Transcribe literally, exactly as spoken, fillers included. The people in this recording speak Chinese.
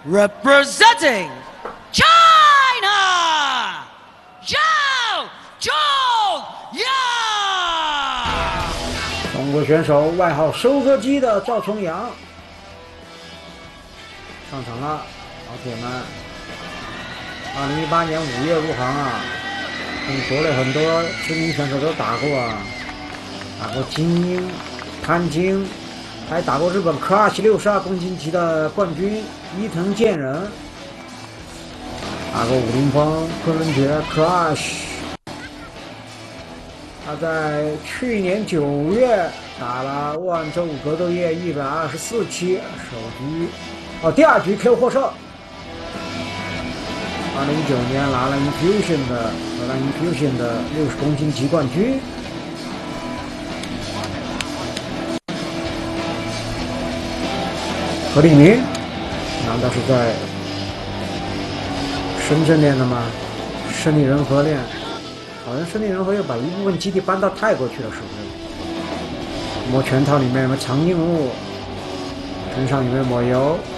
representing China, Zhao Zhongyang。 中国选手外号收割机的赵重阳上场了，老铁们。二零一八年五月入行啊，跟国内很多知名选手都打过啊，打过精英、潘京，还打过日本科二系六十二公斤级的冠军伊藤健人，打过武林风、昆仑决、科二。他在去年九月打了万州格斗夜一百二十四期，首局哦第二局 K O 获胜。二零一九年拿了 Infusion 的荷兰 Infusion 的六十公斤级冠军。何立明难道是在深圳练的吗？胜利人和练，好像胜利人和又把一部分基地搬到泰国去了，是不是？摸拳套里面有没有藏经物？身上有没有抹油？